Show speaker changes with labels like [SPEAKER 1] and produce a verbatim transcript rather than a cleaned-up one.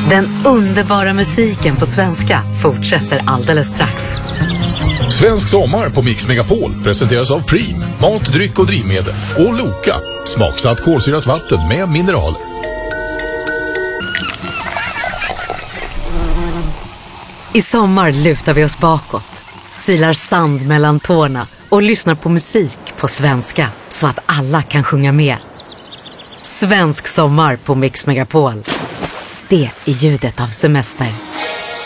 [SPEAKER 1] Den underbara musiken på svenska fortsätter alldeles strax.
[SPEAKER 2] Svensk sommar på Mix Megapol presenteras av Preem, mat, dryck och drivmedel. Och Loka, smaksatt kolsyrat vatten med mineraler.
[SPEAKER 1] I sommar lutar vi oss bakåt, silar sand mellan tårna och lyssnar på musik på svenska så att alla kan sjunga med. Svensk sommar på Mix Megapol. Det är ljudet av semester.